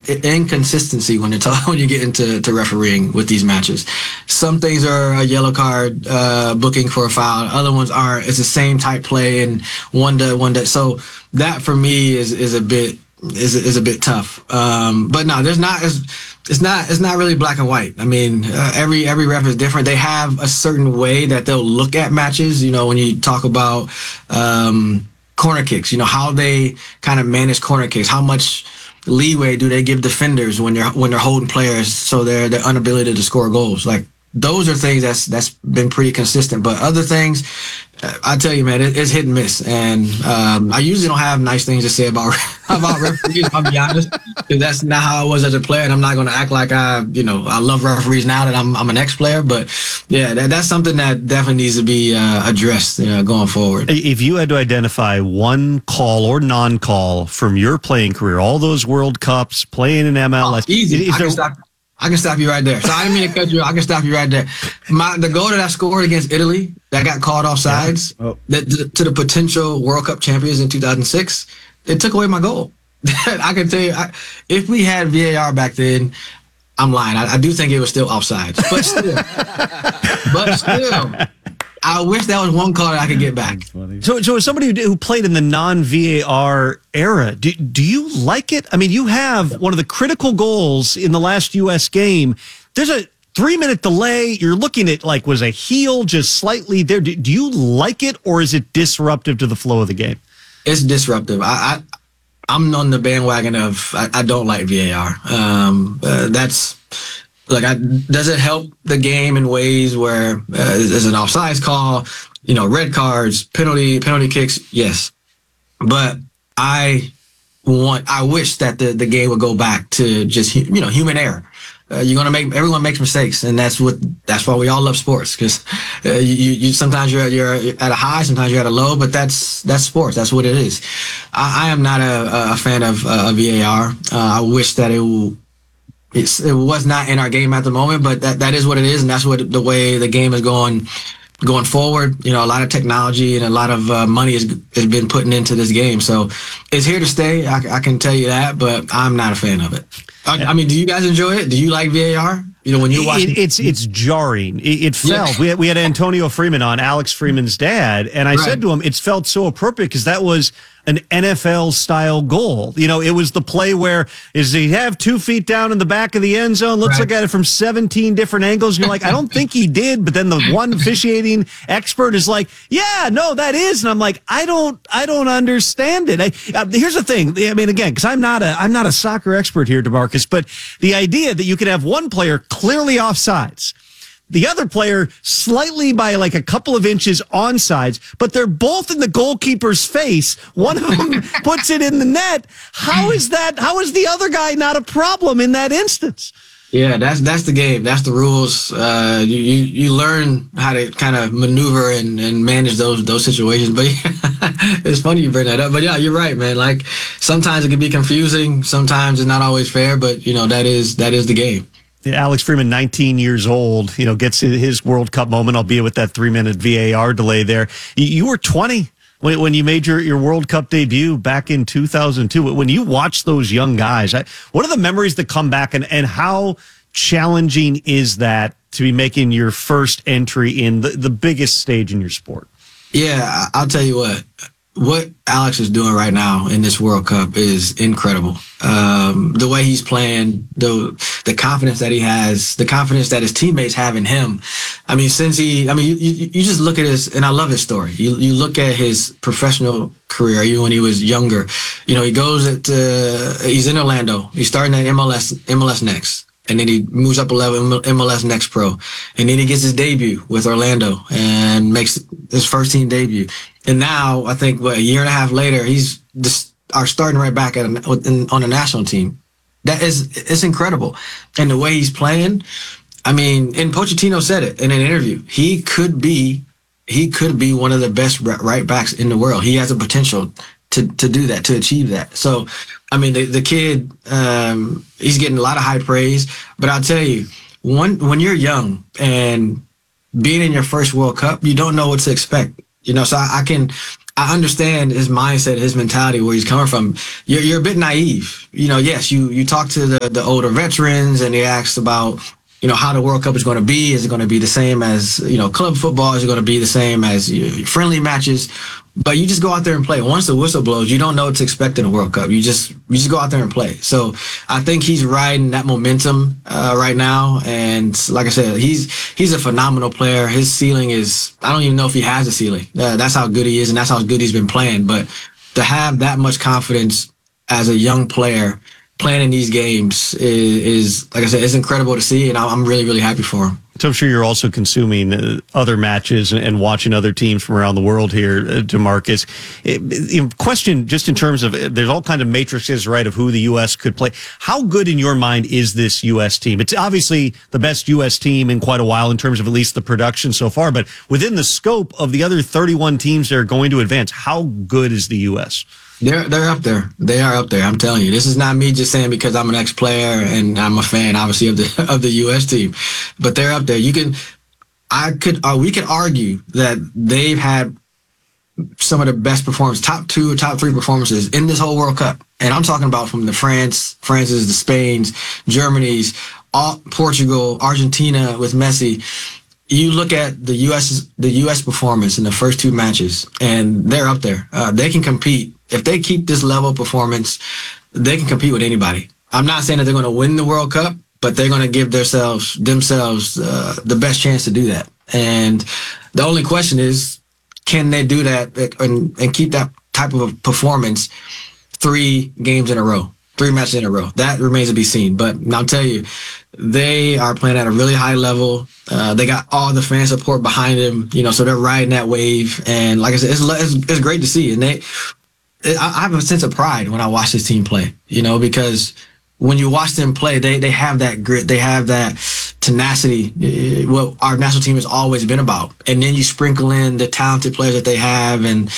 inconsistency when when you get into refereeing with these matches. Some things are a yellow card booking for a foul. Other ones aren't. It's the same type play and one to. So that for me is a bit tough. But no, it's not really black and white. I mean, every ref is different. They have a certain way that they'll look at matches. You know, when you talk about corner kicks, you know, how they kind of manage corner kicks, how much leeway do they give defenders when they're holding players so their inability to score goals. Like, those are things that's been pretty consistent. But other things, I tell you, man, it's hit and miss. And I usually don't have nice things to say about referees, I'll be honest, because that's not how I was as a player. And I'm not going to act like I love referees now that I'm an ex-player. But yeah, that's something that definitely needs to be addressed going forward. If you had to identify one call or non-call from your playing career, all those World Cups, playing in MLS, easy. I can stop you right there. So I didn't mean to cut you off. I can stop you right there. The goal that I scored against Italy that got called offsides to the potential World Cup champions in 2006, it took away my goal. I can tell you, if we had VAR back then, I'm lying. I do think it was still offsides. But still, I wish that was one call that I could get back. So as somebody who played in the non-VAR era, do you like it? I mean, you have one of the critical goals in the last U.S. game. There's a 3-minute delay. You're looking at, like, was a heel just slightly there. Do you like it, or is it disruptive to the flow of the game? It's disruptive. I'm on the bandwagon of I don't like VAR. Does it help the game in ways where there's an offsides call, red cards, penalty kicks? Yes. But I wish that the game would go back to just, human error. Everyone makes mistakes, and that's why we all love sports, because you sometimes you're at a high, sometimes you're at a low, but that's sports. That's what it is. I am not a fan of VAR. I wish that it was not in our game at the moment, but that is what it is, and that's what the way the game is going forward. A lot of technology and a lot of money has been put into this game, so it's here to stay. I can tell you that, but I'm not a fan of it. I mean, do you guys enjoy it? Do you like VAR? When you watch it's jarring. It felt. We had Antonio Freeman on, Alex Freeman's dad, and I said to him, it's felt so appropriate because that was an NFL style goal. It was the play where he have 2 feet down in the back of the end zone, looks like at it from 17 different angles. And you're like, I don't think he did. But then the one officiating expert is like, yeah, no, that is. And I'm like, I don't understand it. Here's the thing. I mean, again, because I'm not a soccer expert here, DeMarcus, but the idea that you could have one player clearly offsides, the other player slightly by like a couple of inches onside, but they're both in the goalkeeper's face. One of them puts it in the net. How is the other guy not a problem in that instance? Yeah, that's the game. That's the rules. You learn how to kind of maneuver and manage those situations. But it's funny you bring that up. But yeah, you're right, man. Like, sometimes it can be confusing. Sometimes it's not always fair. But that is the game. Alex Freeman, 19 years old, gets his World Cup moment, albeit with that 3-minute VAR delay there. You were 20 when you made your World Cup debut back in 2002. When you watch those young guys, what are the memories that come back, and how challenging is that to be making your first entry in the biggest stage in your sport? Yeah, I'll tell you what Alex is doing right now in this World Cup is incredible. The way he's playing, the confidence that he has, the confidence that his teammates have in him. I mean, you just look at his, and I love his story. You look at his professional career, when he was younger. He goes he's in Orlando. He's starting at MLS Next. And then he moves up a level, MLS Next Pro. And then he gets his debut with Orlando and makes his first team debut. And now, I think, a year and a half later, he's starting right back on the national team. It's incredible. And the way he's playing, I mean, and Pochettino said it in an interview, he could be one of the best right backs in the world. He has a potential to do that, to achieve that. So, I mean, the kid, he's getting a lot of high praise. But I'll tell you, when you're young and being in your first World Cup, you don't know what to expect. So I I understand his mindset, his mentality, where he's coming from. You're a bit naive. Yes, you talk to the older veterans and they asked about, how the World Cup is going to be. Is it going to be the same as, club football? Is it going to be the same as friendly matches? But you just go out there and play. Once the whistle blows, you don't know what to expect in the World Cup. You just go out there and play. So I think he's riding that momentum right now. And like I said, he's a phenomenal player. His ceiling is, I don't even know if he has a ceiling. That's how good he is, and that's how good he's been playing. But to have that much confidence as a young player playing in these games is, like I said, it's incredible to see, and I'm really, really happy for him. So I'm sure you're also consuming other matches and watching other teams from around the world here, DeMarcus. Question, just in terms of, there's all kind of matrices, right, of who the U.S. could play. How good in your mind is this U.S. team? It's obviously the best U.S. team in quite a while in terms of at least the production so far, but within the scope of the other 31 teams that are going to advance, how good is the U.S.? They're up there. They are up there. I'm telling you, this is not me just saying because I'm an ex-player and I'm a fan, obviously, of the U.S. team, but they're up there. We could argue that they've had some of the best performances, top 2 or top 3 performances in this whole World Cup, and I'm talking about from the France's, the Spain's, Germany's, Portugal, Argentina with Messi. You look at the U.S. performance in the first 2 matches, and they're up there. They can compete. If they keep this level of performance, they can compete with anybody. I'm not saying that they're going to win the World Cup, but they're going to give themselves the best chance to do that. And the only question is, can they do that and keep that type of performance 3 games in a row, 3 matches in a row? That remains to be seen. But I'll tell you, they are playing at a really high level. They got all the fan support behind them, so they're riding that wave. And like I said, it's great to see. And I have a sense of pride when I watch this team play, because when you watch them play, they have that grit, they have that tenacity, what our national team has always been about. And then you sprinkle in the talented players that they have, and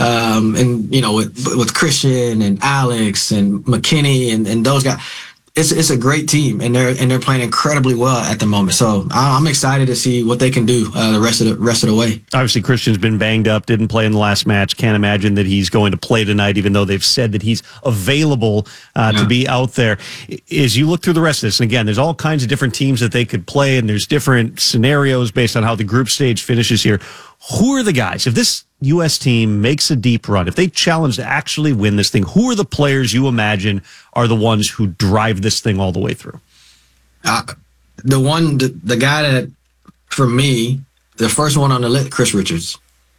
with Christian and Alex and McKinney and those guys. It's a great team, and they're playing incredibly well at the moment. So I'm excited to see what they can do the rest of the way. Obviously, Christian's been banged up, didn't play in the last match. Can't imagine that he's going to play tonight, even though they've said that he's available to be out there. As you look through the rest of this, and again, there's all kinds of different teams that they could play, and there's different scenarios based on how the group stage finishes here. Who are the guys? If this U.S. team makes a deep run, if they challenge to actually win this thing, who are the players you imagine are the ones who drive this thing all the way through? The guy that, for me, the first one on the list, Chris Richards.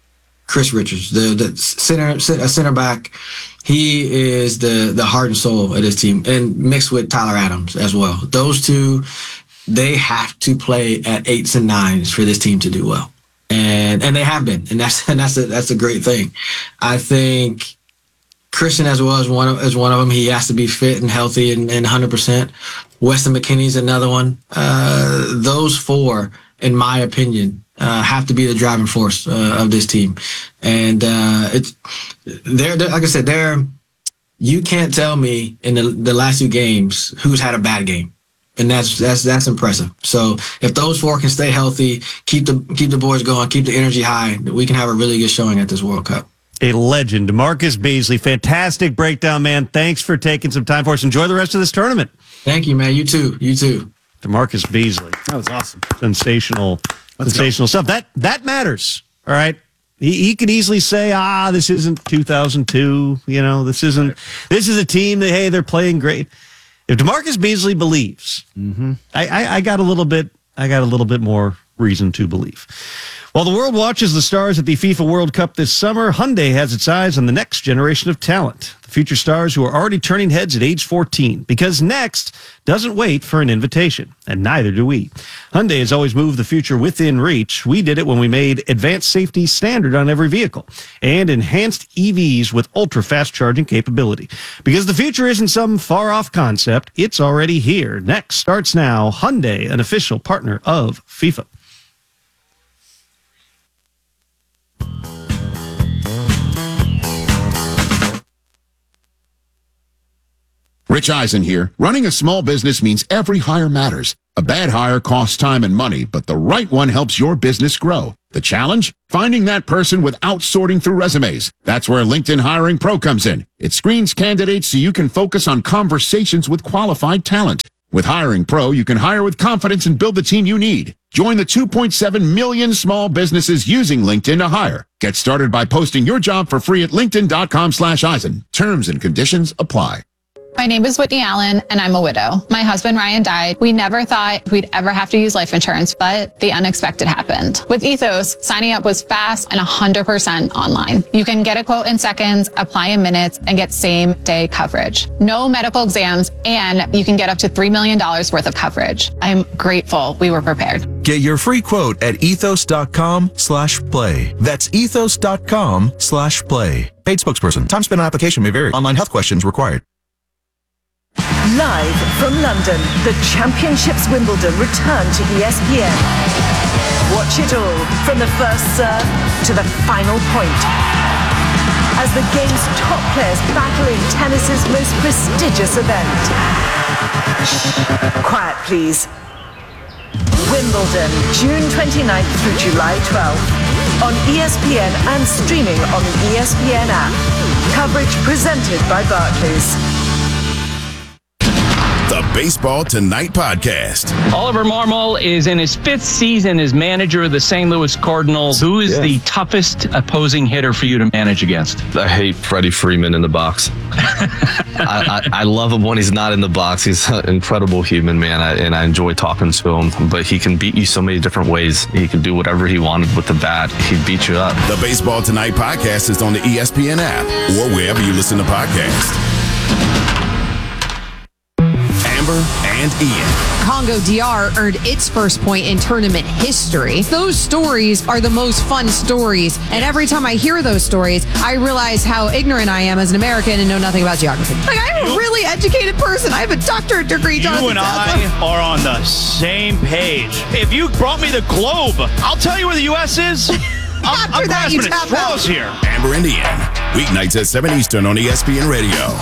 The center back. He is the heart and soul of this team, and mixed with Tyler Adams as well. Those two, they have to play at 8s and 9s for this team to do well. And they have been, and that's a great thing. I think Christian as well is one of them. He has to be fit and healthy and 100%. Weston McKennie's another one. Those 4, in my opinion, have to be the driving force of this team. And they're like I said, you can't tell me in the last 2 games who's had a bad game. And that's impressive. So if those 4 can stay healthy, keep the boys going, keep the energy high, we can have a really good showing at this World Cup. A legend, DeMarcus Beasley. Fantastic breakdown, man. Thanks for taking some time for us. Enjoy the rest of this tournament. Thank you, man. You too. DeMarcus Beasley. That was awesome. Sensational stuff. That matters. All right. He could easily say, this isn't 2002. This is a team that, hey, they're playing great. If DeMarcus Beasley believes, I got a little bit more reason to believe. While the world watches the stars at the FIFA World Cup this summer, Hyundai has its eyes on the next generation of talent. The future stars who are already turning heads at age 14, because next doesn't wait for an invitation, and neither do we. Hyundai has always moved the future within reach. We did it when we made advanced safety standard on every vehicle and enhanced EVs with ultra-fast charging capability. Because the future isn't some far-off concept, it's already here. Next starts now. Hyundai, an official partner of FIFA. Rich Eisen here. Running a small business means every hire matters, A bad hire costs time and money, but the right one helps your business grow. The challenge? Finding that person without sorting through resumes. That's where LinkedIn Hiring Pro comes in. It screens candidates so you can focus on conversations with qualified talent. With Hiring Pro, you can hire with confidence and build the team you need. Join the 2.7 million small businesses using LinkedIn to hire. Get started by posting your job for free at linkedin.com/Eisen. Terms and conditions apply. My name is Whitney Allen, and I'm a widow. My husband, Ryan, died. We never thought we'd ever have to use life insurance, but the unexpected happened. With Ethos, signing up was fast and 100% online. You can get a quote in seconds, apply in minutes, and get same-day coverage. No medical exams, and you can get up to $3 million worth of coverage. I'm grateful we were prepared. Get your free quote at ethos.com/play. That's ethos.com/play. Paid spokesperson. Time spent on application may vary. Online health questions required. Live from London, the Championships Wimbledon return to ESPN. Watch it all from the first serve to the final point. As the game's top players battle in tennis's most prestigious event. Quiet, please. Wimbledon, June 29th through July 12th. On ESPN and streaming on the ESPN app. Coverage presented by Barclays. The Baseball Tonight podcast. Oliver Marmol is in his 5th season as manager of the St. Louis Cardinals. Who is the toughest opposing hitter for you to manage against? I hate Freddie Freeman in the box. I love him when he's not in the box. He's an incredible human, man, and I enjoy talking to him. But he can beat you so many different ways. He can do whatever he wanted with the bat. He'd beat you up. The Baseball Tonight podcast is on the ESPN app or wherever you listen to podcasts. Amber and Ian. Congo DR earned its first point in tournament history. Those stories are the most fun stories. And every time I hear those stories, I realize how ignorant I am as an American and know nothing about geography. Like, I'm a really educated person. I have a doctorate degree. You and I are on the same page. If you brought me the globe, I'll tell you where the U.S. is. I'm grasping at straws here. Amber and Ian. Weeknights at 7 Eastern on ESPN Radio.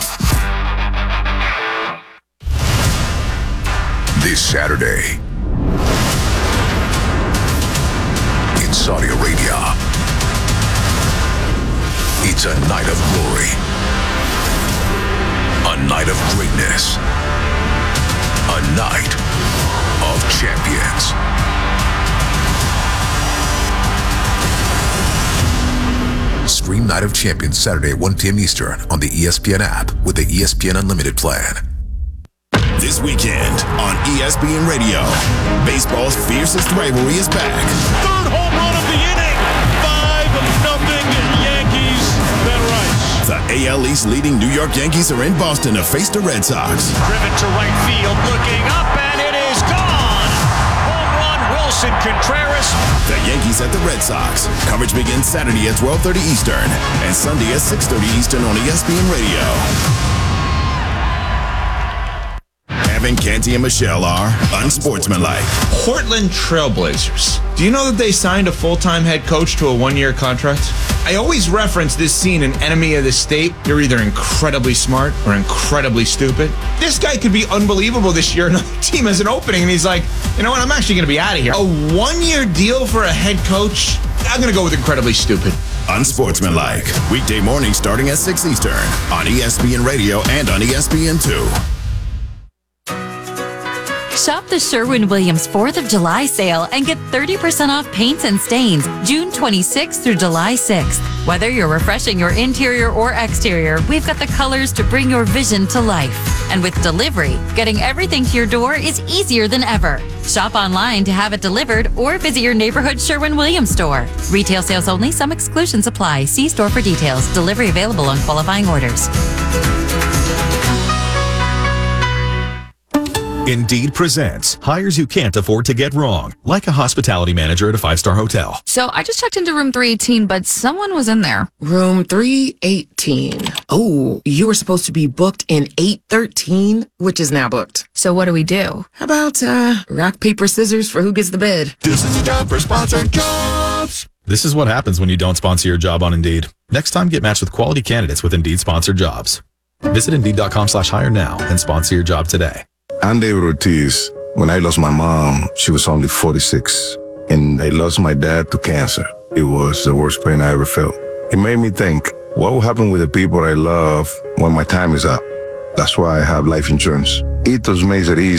This Saturday, in Saudi Arabia, it's a night of glory, a night of greatness, a night of champions. Stream Night of Champions Saturday at 1 p.m. Eastern on the ESPN app with the ESPN Unlimited plan. This weekend on ESPN Radio, baseball's fiercest rivalry is back. Third home run of the inning. 5-0 Yankees. That right. The AL East leading New York Yankees are in Boston to face the Red Sox. Driven to right field, looking up, and it is gone. Home run, Wilson Contreras. The Yankees at the Red Sox. Coverage begins Saturday at 12:30 Eastern and Sunday at 6:30 Eastern on ESPN Radio. Evan, Canty, and Michelle are unsportsmanlike. Portland Trailblazers. Do you know that they signed a full-time head coach to a 1-year contract? I always reference this scene in Enemy of the State. You're either incredibly smart or incredibly stupid. This guy could be unbelievable this year. Another team has an opening, and he's like, you know what, I'm actually going to be out of here. A 1-year deal for a head coach? I'm going to go with incredibly stupid. Unsportsmanlike. Weekday morning starting at 6 Eastern on ESPN Radio and on ESPN2. Shop the Sherwin-Williams 4th of July sale and get 30% off paints and stains June 26th through July 6th. Whether you're refreshing your interior or exterior, we've got the colors to bring your vision to life. And with delivery, getting everything to your door is easier than ever. Shop online to have it delivered or visit your neighborhood Sherwin-Williams store. Retail sales only. Some exclusions apply. See store for details. Delivery available on qualifying orders. Indeed presents hires you can't afford to get wrong, like a hospitality manager at a 5-star hotel. So I just checked into room 318, but someone was in there. Room 318. Oh, you were supposed to be booked in 813, which is now booked. So what do we do? How about rock, paper, scissors for who gets the bid? This is a job for sponsored jobs. This is what happens when you don't sponsor your job on Indeed. Next time, get matched with quality candidates with Indeed sponsored jobs. Visit Indeed.com/hire now and sponsor your job today. Andy Ortiz When I lost my mom, she was only 46. And I lost my dad to cancer. It was the worst pain I ever felt. It made me think, what will happen with the people I love when my time is up? That's why I have life insurance. Ethos makes it easy.